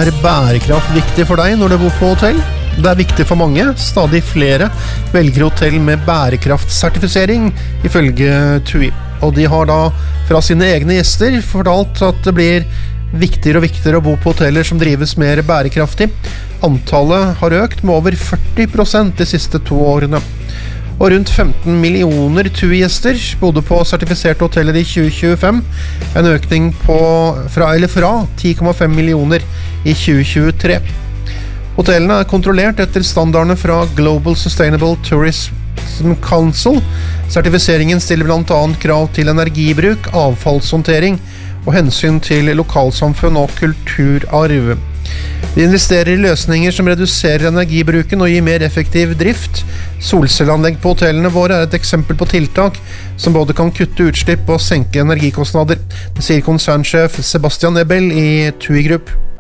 bærekraft viktig for deg når du bor på hotell? Det viktig for mange. Stadig flere velger hotell med bærekraftsertifisering, ifølge TUI. Og de har da fra sine egne gjester fortalt at det blir viktigere og viktigere å bo på hoteller som drives mer bærekraftig. Antallet har økt med over 40% de siste 2 årene. Og rundt 15 millioner TUI-gjester bodde på sertifiserte hoteller i 2025, en økning fra 10,5 millioner i 2023. Hotellene kontrollert etter standardene fra Global Sustainable Tourism Council. Sertifiseringen stiller blant annet krav til energibruk, avfallshåndtering og hensyn til lokalsamfunn og kulturarv. De investerer i løsninger som reduserer energibruken og gir mer effektiv drift. Solcelleanlegg på hotellene våre et eksempel på tiltak som både kan kutte utslipp og senke energikostnader. Det sier konsernsjef Sebastian Ebel i TUI Group.